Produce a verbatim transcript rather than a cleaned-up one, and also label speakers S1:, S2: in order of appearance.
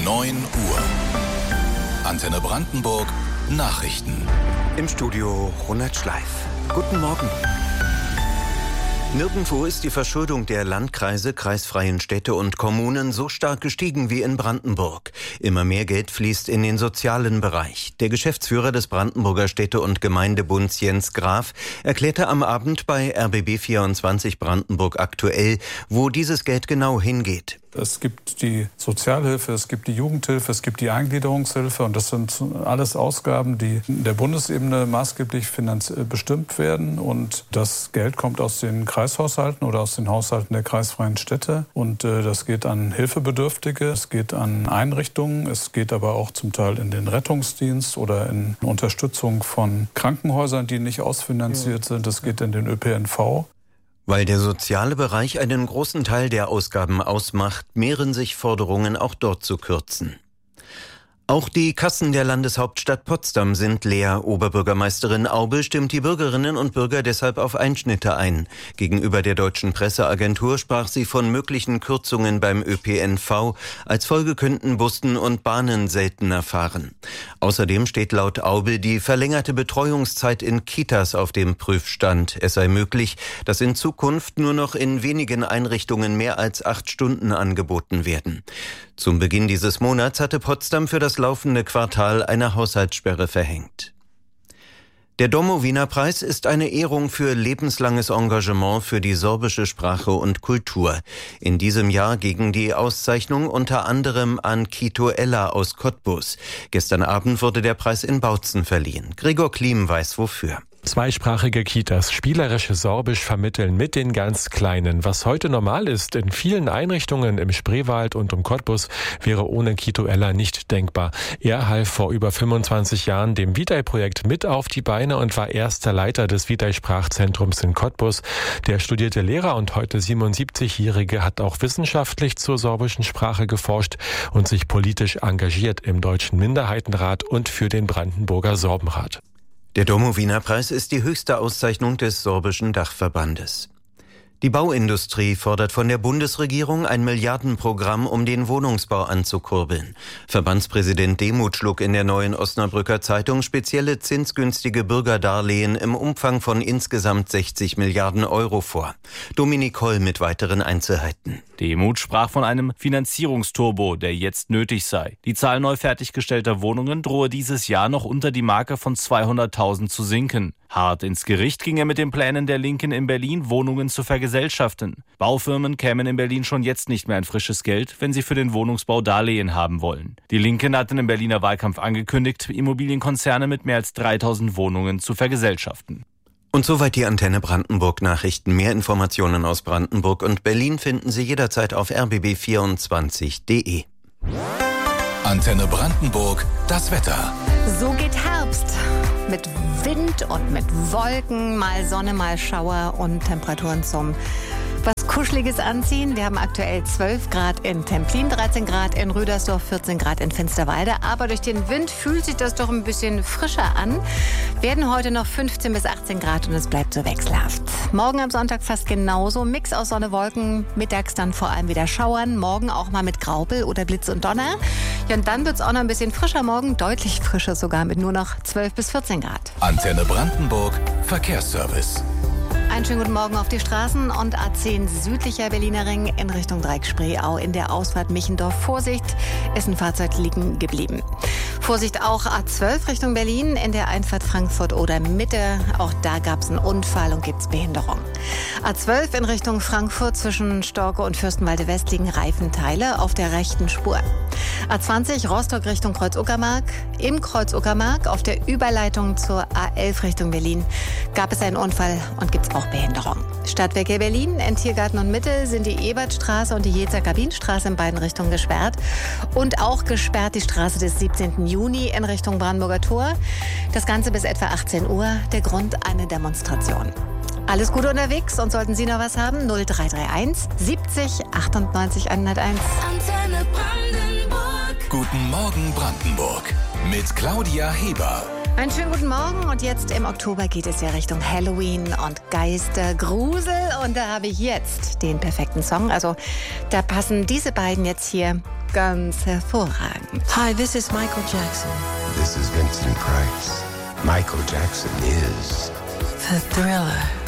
S1: neun Uhr. Antenne Brandenburg Nachrichten.
S2: Im Studio Ronald Schleif. Guten Morgen. Nirgendwo ist die Verschuldung der Landkreise, kreisfreien Städte und Kommunen so stark gestiegen wie in Brandenburg. Immer mehr Geld fließt in den sozialen Bereich. Der Geschäftsführer des Brandenburger Städte- und Gemeindebunds Jens Graf erklärte am Abend bei R B B vierundzwanzig Brandenburg aktuell, wo dieses Geld genau hingeht.
S3: Es gibt die Sozialhilfe, es gibt die Jugendhilfe, es gibt die Eingliederungshilfe und das sind alles Ausgaben, die in der Bundesebene maßgeblich finanz- bestimmt werden und das Geld kommt aus den Kreishaushalten oder aus den Haushalten der kreisfreien Städte und äh, das geht an Hilfebedürftige, es geht an Einrichtungen, es geht aber auch zum Teil in den Rettungsdienst oder in Unterstützung von Krankenhäusern, die nicht ausfinanziert sind, es geht in den Ö P N V.
S2: Weil der soziale Bereich einen großen Teil der Ausgaben ausmacht, mehren sich Forderungen, auch dort zu kürzen. Auch die Kassen der Landeshauptstadt Potsdam sind leer. Oberbürgermeisterin Aube stimmt die Bürgerinnen und Bürger deshalb auf Einschnitte ein. Gegenüber der Deutschen Presseagentur sprach sie von möglichen Kürzungen beim Ö P N V. Als Folge könnten Bussen und Bahnen seltener fahren. Außerdem steht laut Aube die verlängerte Betreuungszeit in Kitas auf dem Prüfstand. Es sei möglich, dass in Zukunft nur noch in wenigen Einrichtungen mehr als acht Stunden angeboten werden. Zum Beginn dieses Monats hatte Potsdam für das laufende Quartal eine Haushaltssperre verhängt. Der Domowiner-Preis ist eine Ehrung für lebenslanges Engagement für die sorbische Sprache und Kultur. In diesem Jahr ging die Auszeichnung unter anderem an Kito Ella aus Cottbus. Gestern Abend wurde der Preis in Bautzen verliehen. Gregor Klim weiß wofür.
S4: Zweisprachige Kitas spielerische Sorbisch vermitteln mit den ganz Kleinen. Was heute normal ist in vielen Einrichtungen im Spreewald und um Cottbus, wäre ohne Kito Ella nicht denkbar. Er half vor über fünfundzwanzig Jahren dem Vitai-Projekt mit auf die Beine und war erster Leiter des Vitai-Sprachzentrums in Cottbus. Der studierte Lehrer und heute siebenundsiebzigjährige hat auch wissenschaftlich zur sorbischen Sprache geforscht und sich politisch engagiert im Deutschen Minderheitenrat und für den Brandenburger Sorbenrat.
S2: Der Domowiner-Preis ist die höchste Auszeichnung des sorbischen Dachverbandes. Die Bauindustrie fordert von der Bundesregierung ein Milliardenprogramm, um den Wohnungsbau anzukurbeln. Verbandspräsident Demuth schlug in der Neuen Osnabrücker Zeitung spezielle zinsgünstige Bürgerdarlehen im Umfang von insgesamt sechzig Milliarden Euro vor. Dominik Holl mit weiteren Einzelheiten.
S5: Demuth sprach von einem Finanzierungsturbo, der jetzt nötig sei. Die Zahl neu fertiggestellter Wohnungen drohe dieses Jahr noch unter die Marke von zweihunderttausend zu sinken. Hart ins Gericht ging er mit den Plänen der Linken in Berlin, Wohnungen zu vergesellschaften. Baufirmen kämen in Berlin schon jetzt nicht mehr an frisches Geld, wenn sie für den Wohnungsbau Darlehen haben wollen. Die Linken hatten im Berliner Wahlkampf angekündigt, Immobilienkonzerne mit mehr als dreitausend Wohnungen zu vergesellschaften.
S2: Und soweit die Antenne Brandenburg Nachrichten. Mehr Informationen aus Brandenburg und Berlin finden Sie jederzeit auf r b b vierundzwanzig punkt d e.
S1: Antenne Brandenburg, das Wetter.
S6: So geht Herbst. Mit Wind und mit Wolken, mal Sonne, mal Schauer und Temperaturen zum was Kuscheliges anziehen. Wir haben aktuell zwölf Grad in Templin, dreizehn Grad in Rüdersdorf, vierzehn Grad in Finsterwalde. Aber durch den Wind fühlt sich das doch ein bisschen frischer an. Werden heute noch fünfzehn bis achtzehn Grad und es bleibt so wechselhaft. Morgen am Sonntag fast genauso. Mix aus Sonne, Wolken, mittags dann vor allem wieder Schauern. Morgen auch mal mit Graupel oder Blitz und Donner. Ja, und dann wird es auch noch ein bisschen frischer morgen. Deutlich frischer sogar mit nur noch zwölf bis vierzehn Grad.
S1: Antenne Brandenburg, Verkehrsservice.
S6: Einen schönen guten Morgen auf die Straßen und A zehn südlicher Berliner Ring in Richtung Dreieck-Spreeau in der Ausfahrt Michendorf. Vorsicht, ist ein Fahrzeug liegen geblieben. Vorsicht auch A zwölf Richtung Berlin in der Einfahrt Frankfurt oder Mitte. Auch da gab es einen Unfall und gibt es Behinderung. A zwölf in Richtung Frankfurt zwischen Storke und Fürstenwalde West liegen Reifenteile auf der rechten Spur. A zwanzig Rostock Richtung Kreuz-Uckermark. Im Kreuz-Uckermark auf der Überleitung zur A elf Richtung Berlin gab es einen Unfall und gibt es auch Behinderung. Stadtwerke Berlin in Tiergarten und Mitte sind die Ebertstraße und die Jezer-Kabinstraße in beiden Richtungen gesperrt. Und auch gesperrt die Straße des siebzehnten Juni in Richtung Brandenburger Tor. Das Ganze bis etwa achtzehn Uhr. Der Grund eine Demonstration. Alles Gute unterwegs und sollten Sie noch was haben? null drei drei eins siebzig achtundneunzig hunderteins.
S1: Antenne Brandenburg. Guten Morgen Brandenburg mit Claudia Heber.
S6: Einen schönen guten Morgen und jetzt im Oktober geht es ja Richtung Halloween und Geistergrusel und da habe ich jetzt den perfekten Song. Also da passen diese beiden jetzt hier ganz hervorragend.
S7: Hi, this is Michael Jackson.
S8: This is Vincent Price. Michael Jackson is
S7: The Thriller.